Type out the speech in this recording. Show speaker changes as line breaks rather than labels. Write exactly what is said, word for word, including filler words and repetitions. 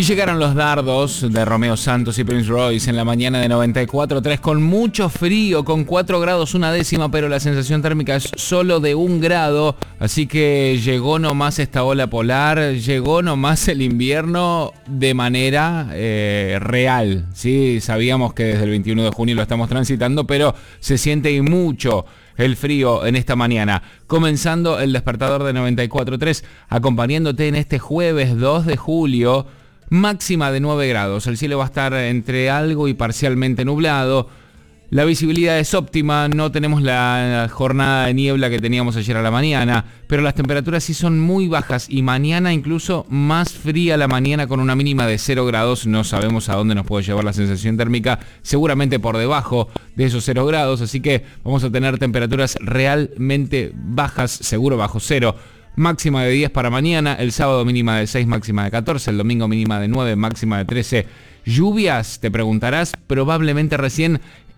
Y llegaron los dardos de Romeo Santos y Prince Royce en la mañana de noventa y cuatro punto tres con mucho frío, con cuatro grados una décima, pero la sensación térmica es solo de un grado. Así que llegó nomás esta ola polar, llegó nomás el invierno de manera eh, real. ¿Sí? Sabíamos que desde el veintiuno de junio lo estamos transitando, pero se siente y mucho el frío en esta mañana. Comenzando el despertador de noventa y cuatro punto tres, acompañándote en este jueves dos de julio. Máxima de nueve grados, el cielo va a estar entre algo y parcialmente nublado. La visibilidad es óptima, no tenemos la jornada de niebla que teníamos ayer a la mañana, pero las temperaturas sí son muy bajas y mañana incluso más fría la mañana con una mínima de cero grados. No sabemos a dónde nos puede llevar la sensación térmica, seguramente por debajo de esos cero grados, así que vamos a tener temperaturas realmente bajas, seguro bajo cero. Máxima de diez para mañana, el sábado mínima de seis, máxima de catorce, el domingo mínima de nueve, máxima de trece. Lluvias, te preguntarás, probablemente recién